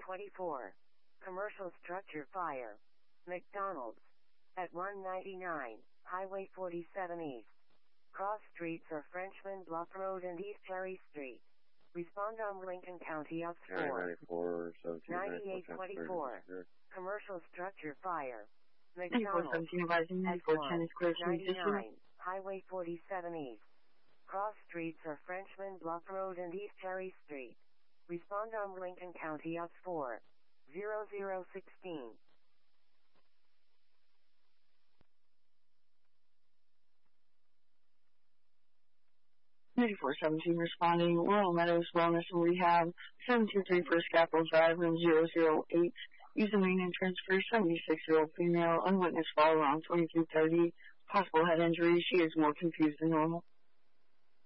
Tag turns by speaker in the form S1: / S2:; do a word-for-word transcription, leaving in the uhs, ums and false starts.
S1: twenty-four. Commercial structure fire. McDonald's. At one ninety-nine, Highway forty-seven East. Cross streets are Frenchman Bluff Road and East Cherry Street. Respond on Lincoln County Ops four. ninety-eight twenty-four. Commercial structure fire. McDonald's. At one ninety-nine, Highway forty-seven East. Cross streets are Frenchman Bluff Road and East Cherry Street. Respond on Lincoln County Ops four. zero zero one six.
S2: ninety-four seventeen responding, Laurel Meadows Wellness and Rehab, seven two three First Capitol Drive, room zero zero eight. Use the main entrance for seventy-six-year-old female, unwitnessed fall around twenty-two thirty. Possible head injury. She is more confused than normal.